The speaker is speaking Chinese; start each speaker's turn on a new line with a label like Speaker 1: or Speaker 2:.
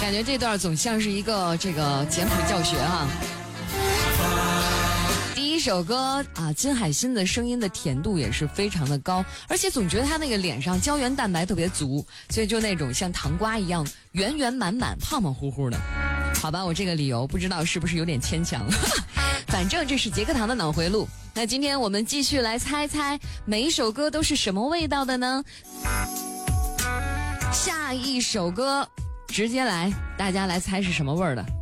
Speaker 1: 感觉这段总像是一个这个简谱教学哈。第一首歌啊，金海心的声音的甜度也是非常的高，而且总觉得他那个脸上胶原蛋白特别足，所以就那种像糖瓜一样圆圆满满、胖胖乎乎的。好吧，我这个理由不知道是不是有点牵强，反正这是杰克堂的脑回路。那今天我们继续来猜猜每一首歌都是什么味道的呢？下一首歌直接来，大家来猜是什么味儿的。